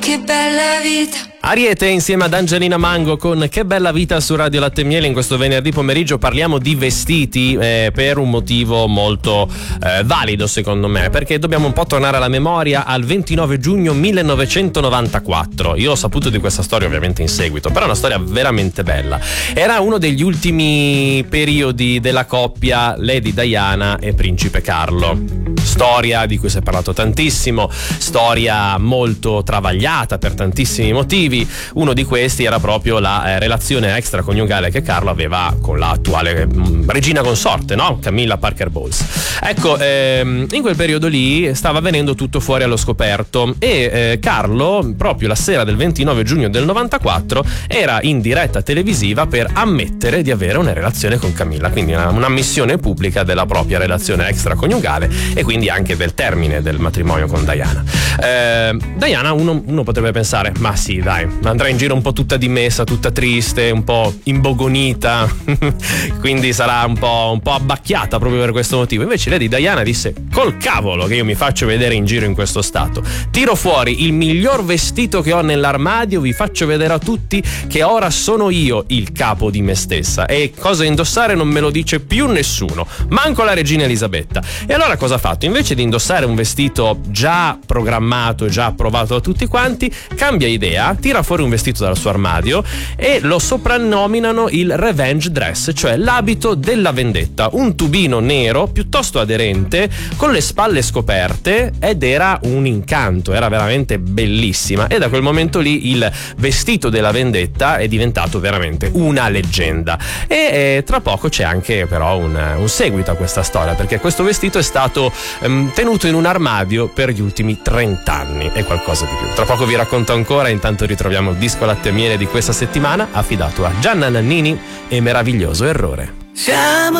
Che bella vita. Ariete insieme ad Angelina Mango con Che bella vita su Radio Latte e Miele. In questo venerdì pomeriggio parliamo di vestiti per un motivo molto valido secondo me, perché dobbiamo un po' tornare alla memoria al 29 giugno 1994. Io ho saputo di questa storia ovviamente in seguito, però è una storia veramente bella. Era uno degli ultimi periodi della coppia Lady Diana e Principe Carlo. Storia di cui si è parlato tantissimo, storia molto travagliata per tantissimi motivi. Uno di questi era proprio la relazione extraconiugale che Carlo aveva con l'attuale regina consorte, no? Camilla Parker Bowles. Ecco, in quel periodo lì stava venendo tutto fuori allo scoperto e Carlo, proprio la sera del 29 giugno del 94, era in diretta televisiva per ammettere di avere una relazione con Camilla, quindi un'ammissione pubblica della propria relazione extraconiugale e quindi anche del termine del matrimonio con Diana. Diana, uno potrebbe pensare, ma sì, dai, andrà in giro un po' tutta dimessa, tutta triste, un po' imbogonita, quindi sarà un po' abbacchiata proprio per questo motivo. Invece Lady Diana disse: col cavolo che io mi faccio vedere in giro in questo stato, tiro fuori il miglior vestito che ho nell'armadio, vi faccio vedere a tutti che ora sono io il capo di me stessa e cosa indossare non me lo dice più nessuno, manco la regina Elisabetta. E allora cosa ha fatto? Invece di indossare un vestito già programmato, già approvato da tutti quanti, cambia idea, tira fuori un vestito dal suo armadio e lo soprannominano il revenge dress, cioè l'abito della vendetta, un tubino nero piuttosto aderente con le spalle scoperte, ed era un incanto, era veramente bellissima, e da quel momento lì il vestito della vendetta è diventato veramente una leggenda. E tra poco c'è anche però un seguito a questa storia, perché questo vestito è stato tenuto in un armadio per gli ultimi 30 anni e qualcosa di più. Tra poco vi racconto ancora, intanto ritroviamo il disco Latte e Miele di questa settimana affidato a Gianna Nannini e Meraviglioso Errore. Siamo